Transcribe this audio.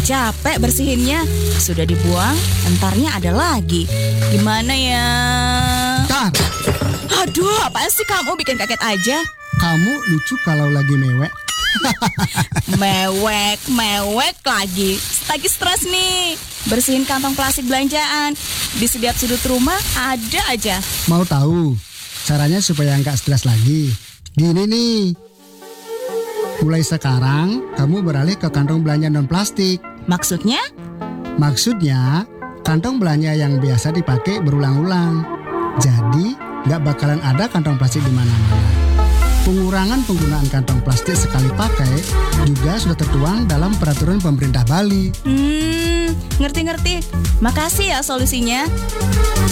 Capek bersihinnya. Sudah dibuang, entarnya ada lagi. Gimana ya? Tar, Aduh, apaan sih kamu bikin kaget aja? kamu lucu kalau lagi mewek. Mewek lagi. Lagi stres nih. Bersihin kantong plastik belanjaan. Di setiap sudut rumah ada aja. Mau tahu caranya supaya nggak stres lagi? Gini nih. Mulai sekarang, kamu beralih ke kantong belanja non-plastik. Maksudnya? Maksudnya, kantong belanja yang biasa dipakai berulang-ulang. Jadi, nggak bakalan ada kantong plastik di mana-mana. Pengurangan penggunaan kantong plastik sekali pakai juga sudah tertuang dalam peraturan pemerintah Bali. Ngerti-ngerti. Makasih ya solusinya.